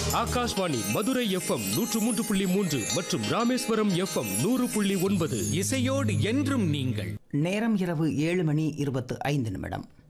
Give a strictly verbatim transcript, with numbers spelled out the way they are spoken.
Akashvani Madurai FM நூற்று மூன்று புள்ளி மூன்று மற்றும் ராமேஸ்வரம் எஃப்எம் நூறு புள்ளி ஒன்பது. இசையோடு என்றும் நீங்கள். நேரம் இரவு ஏழு மணி இருபத்து ஐந்து நிமிடம்.